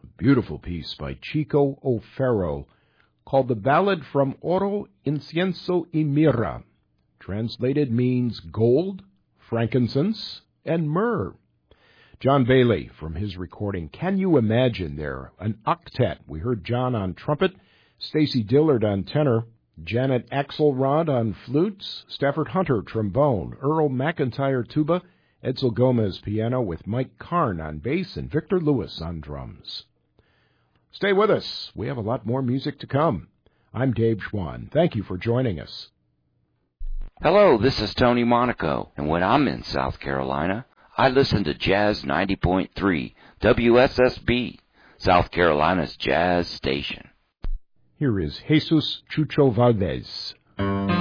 Beautiful piece by Chico O'Farrell called The Ballad from Oro, Incienso y Mirra. Translated means gold, frankincense, and myrrh. John Bailey from his recording Can You Imagine there? An octet. We heard John on trumpet, Stacy Dillard on tenor, Janet Axelrod on flutes, Stafford Hunter trombone, Earl McIntyre tuba, Edsel Gomez piano with Mike Karn on bass and Victor Lewis on drums. Stay with us. We have a lot more music to come. I'm Dave Schwann. Thank you for joining us. Hello, this is Tony Monaco, and when I'm in South Carolina, I listen to Jazz 90.3 WSSB, South Carolina's jazz station. Here is Jesus Chucho Valdez.